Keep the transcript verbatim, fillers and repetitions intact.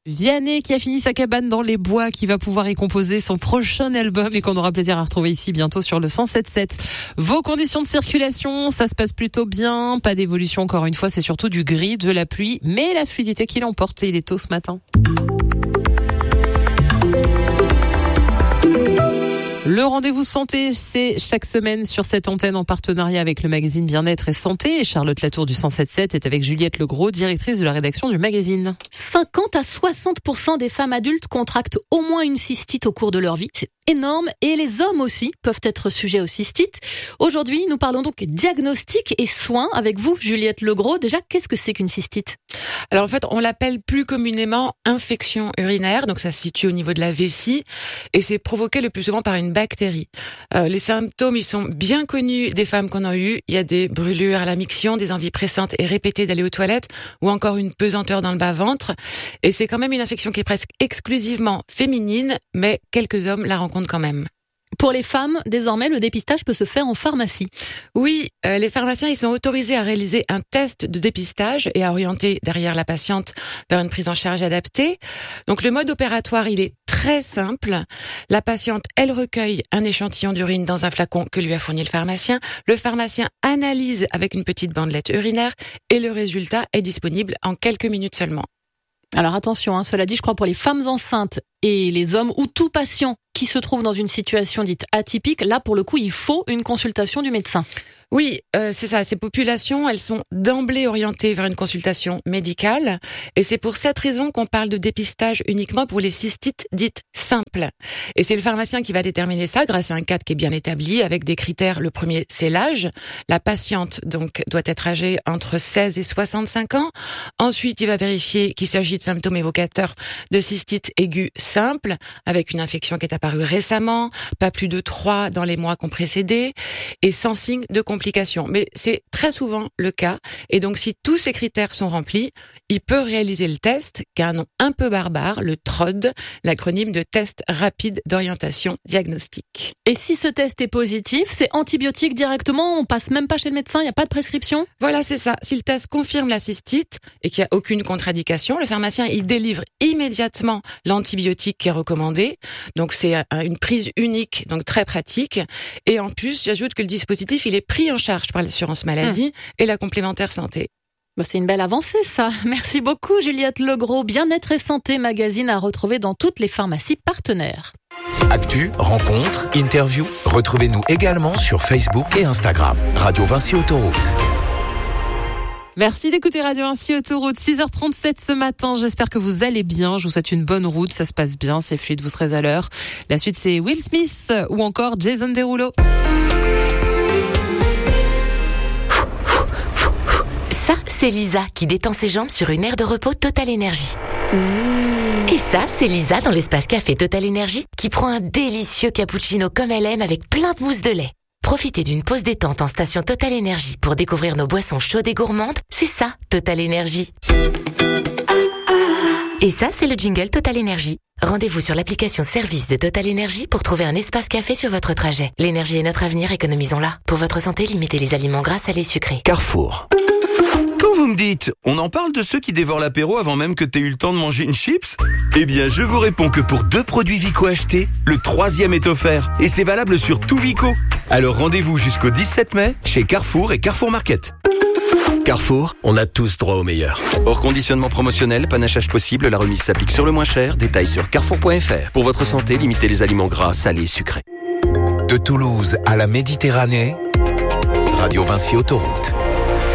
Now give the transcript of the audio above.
Vianney qui a fini sa cabane dans les bois, qui va pouvoir y composer son prochain album et qu'on aura plaisir à retrouver ici bientôt sur le cent sept sept. Vos conditions de circulation, ça se passe plutôt bien, pas d'évolution encore une fois, c'est surtout du gris, de la pluie, mais la fluidité qui l'emporte, il est tôt ce matin. Le rendez-vous santé, c'est chaque semaine sur cette antenne en partenariat avec le magazine Bien-être et Santé. Et Charlotte Latour du cent sept sept est avec Juliette Legros, directrice de la rédaction du magazine. cinquante à soixante pour cent des femmes adultes contractent au moins une cystite au cours de leur vie. C'est énorme. Et les hommes aussi peuvent être sujets aux cystites. Aujourd'hui, nous parlons donc diagnostic et soins avec vous, Juliette Legros. Déjà, qu'est-ce que c'est qu'une cystite ? Alors en fait, on l'appelle plus communément infection urinaire. Donc ça se situe au niveau de la vessie. Et c'est provoqué le plus souvent par une bactérie. Euh, les symptômes, ils sont bien connus des femmes qu'on a eues. Il y a des brûlures à la miction, des envies pressantes et répétées d'aller aux toilettes, ou encore une pesanteur dans le bas-ventre. Et c'est quand même une infection qui est presque exclusivement féminine, mais quelques hommes la rencontrent quand même. Pour les femmes, désormais, le dépistage peut se faire en pharmacie. Oui, euh, les pharmaciens ils sont autorisés à réaliser un test de dépistage et à orienter derrière la patiente vers une prise en charge adaptée. Donc le mode opératoire, il est très simple. La patiente, elle recueille un échantillon d'urine dans un flacon que lui a fourni le pharmacien. Le pharmacien analyse avec une petite bandelette urinaire et le résultat est disponible en quelques minutes seulement. Alors attention, hein, cela dit, je crois pour les femmes enceintes et les hommes ou tout patient qui se trouve dans une situation dite atypique, là pour le coup, il faut une consultation du médecin. Oui, euh, c'est ça. Ces populations, elles sont d'emblée orientées vers une consultation médicale. Et c'est pour cette raison qu'on parle de dépistage uniquement pour les cystites dites simples. Et c'est le pharmacien qui va déterminer ça grâce à un cadre qui est bien établi avec des critères. Le premier, c'est l'âge. La patiente, donc, doit être âgée entre seize et soixante-cinq ans. Ensuite, il va vérifier qu'il s'agit de symptômes évocateurs de cystite aiguë simple avec une infection qui est apparue récemment, pas plus de trois dans les mois qui ont précédé et sans signe de complications. Mais c'est très souvent le cas. Et donc, si tous ces critères sont remplis, il peut réaliser le test, qui a un nom un peu barbare, le T R O D, l'acronyme de test rapide d'orientation diagnostique. Et si ce test est positif, c'est antibiotique directement, on passe même pas chez le médecin, il n'y a pas de prescription ? Voilà, c'est ça. Si le test confirme la cystite et qu'il n'y a aucune contre-indication, le pharmacien, il délivre immédiatement l'antibiotique qui est recommandé. Donc, c'est une prise unique, donc très pratique. Et en plus, j'ajoute que le dispositif, il est pris en charge par l'assurance maladie mmh. et la complémentaire santé. Bah c'est une belle avancée, ça. Merci beaucoup, Juliette Legros. Bien-être et santé magazine à retrouver dans toutes les pharmacies partenaires. Actu, rencontres, interviews. Retrouvez-nous également sur Facebook et Instagram. Radio Vinci Autoroute. Merci d'écouter Radio Vinci Autoroute, six heures trente-sept ce matin. J'espère que vous allez bien. Je vous souhaite une bonne route. Ça se passe bien, c'est fluide, vous serez à l'heure. La suite, c'est Will Smith ou encore Jason Derulo. C'est Lisa qui détend ses jambes sur une aire de repos Total Énergie. Mmh. Et ça, c'est Lisa dans l'espace café Total Énergie qui prend un délicieux cappuccino comme elle aime avec plein de mousse de lait. Profitez d'une pause détente en station Total Énergie pour découvrir nos boissons chaudes et gourmandes. C'est ça, Total Énergie. Et ça, c'est le jingle Total Énergie. Rendez-vous sur l'application service de Total Énergie pour trouver un espace café sur votre trajet. L'énergie est notre avenir, économisons-la. Pour votre santé, limitez les aliments gras, salés, sucrés. Carrefour. Quand vous me dites, on en parle de ceux qui dévorent l'apéro avant même que t'aies eu le temps de manger une chips ? Eh bien, je vous réponds que pour deux produits Vico achetés, le troisième est offert. Et c'est valable sur tout Vico. Alors rendez-vous jusqu'au dix-sept mai chez Carrefour et Carrefour Market. Carrefour, on a tous droit au meilleur. Hors conditionnement promotionnel, panachage possible, la remise s'applique sur le moins cher. Détails sur carrefour point f r. Pour votre santé, limitez les aliments gras, salés, sucrés. De Toulouse à la Méditerranée, Radio Vinci Autoroute.